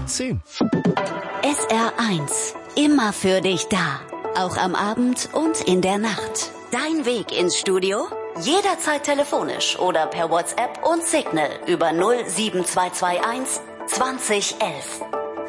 10. SR1, immer für dich da. Auch am Abend und in der Nacht. Dein Weg ins Studio? Jederzeit telefonisch oder per WhatsApp und Signal über 07221 2011.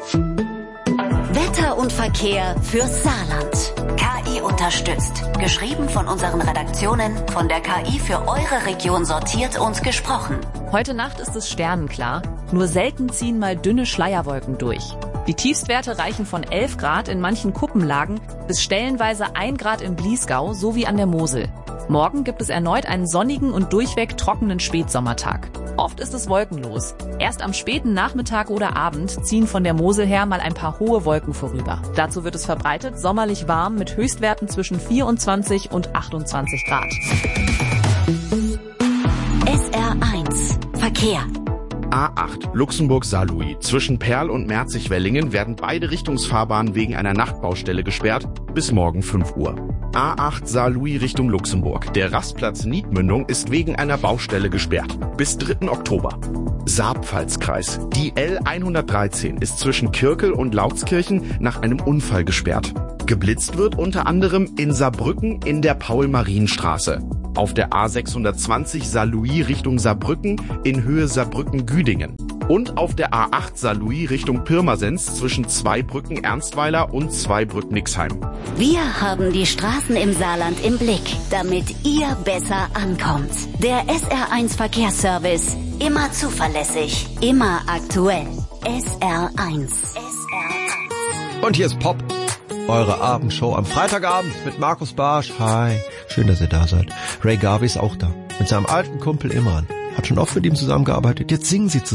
Wetter und Verkehr fürs Saarland. KI unterstützt. Geschrieben von unseren Redaktionen, von der KI für eure Region sortiert und gesprochen. Heute Nacht ist es sternenklar. Nur selten ziehen mal dünne Schleierwolken durch. Die Tiefstwerte reichen von 11 Grad in manchen Kuppenlagen bis stellenweise 1 Grad im Bliesgau sowie an der Mosel. Morgen gibt es erneut einen sonnigen und durchweg trockenen Spätsommertag. Oft ist es wolkenlos. Erst am späten Nachmittag oder Abend ziehen von der Mosel her mal ein paar hohe Wolken vorüber. Dazu wird es verbreitet sommerlich warm mit Höchstwerten zwischen 24 und 28 Grad. SR1 Verkehr. A8 Luxemburg-Saarlouis. Zwischen Perl und Merzig-Wellingen werden beide Richtungsfahrbahnen wegen einer Nachtbaustelle gesperrt bis morgen 5 Uhr. A8 Saarlouis Richtung Luxemburg. Der Rastplatz Niedmündung ist wegen einer Baustelle gesperrt bis 3. Oktober. Saar-Pfalz-Kreis. Die L113 ist zwischen Kirkel und Lautskirchen nach einem Unfall gesperrt. Geblitzt wird unter anderem in Saarbrücken in der Paul-Marien-Straße. Auf der A620 Saarlouis Richtung Saarbrücken in Höhe Saarbrücken-Güdingen. Und auf der A8 Saarlouis Richtung Pirmasens zwischen Zweibrücken Ernstweiler und Zweibrücken-Nixheim. Wir haben die Straßen im Saarland im Blick, damit ihr besser ankommt. Der SR1 Verkehrsservice. Immer zuverlässig, immer aktuell. SR1. SR1. Und hier ist Pop, eure Abendshow am Freitagabend mit Markus Barsch. Hi, schön, dass ihr da seid. Ray Garvey ist auch da, mit seinem alten Kumpel Imran. Hat schon oft mit ihm zusammengearbeitet, jetzt singen sie zusammen.